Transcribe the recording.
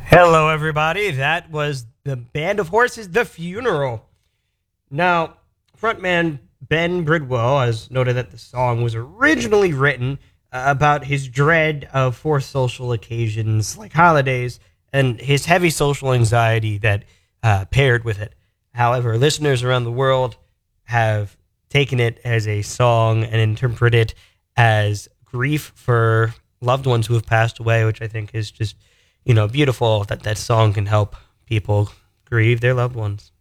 Hello, everybody. That was the Band of Horses, The Funeral. Now, frontman Ben Bridwell has noted that the song was originally written about his dread of forced social occasions like holidays and his heavy social anxiety that paired with it. However, listeners around the world have taken it as a song and interpret it as grief for loved ones who have passed away, which I think is just beautiful that that song can help people grieve their loved ones.